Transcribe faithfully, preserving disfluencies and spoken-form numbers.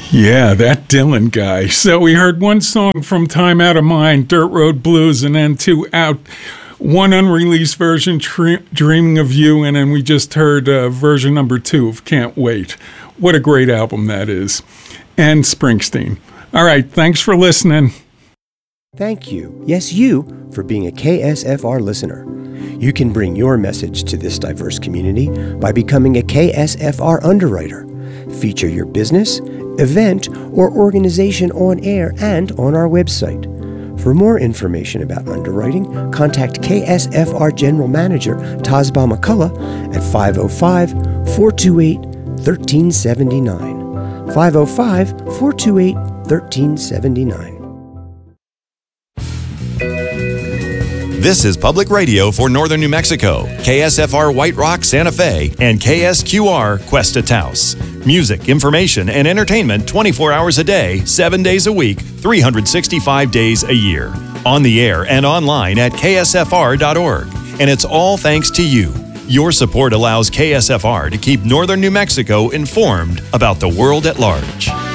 Yeah, that Dylan guy. So we heard one song from Time Out of Mind, Dirt Road Blues, and then two out, one unreleased version, Tre- Dreaming of You, and then we just heard uh, version number two of Can't Wait. What a great album that is. And Springsteen. All right, thanks for listening. Thank you, yes you, for being a K S F R listener. You can bring your message to this diverse community by becoming a K S F R underwriter. Feature your business, event, or organization on air and on our website. For more information about underwriting, contact K S F R General Manager Tazba McCullough at five oh five, four two eight, one three seven nine. five oh five, four two eight, one three seven nine. This is Public Radio for Northern New Mexico, K S F R White Rock, Santa Fe, and K S Q R Cuesta Taos. Music, information, and entertainment twenty-four hours a day, seven days a week, three hundred sixty-five days a year. On the air and online at K S F R dot org. And it's all thanks to you. Your support allows K S F R to keep Northern New Mexico informed about the world at large.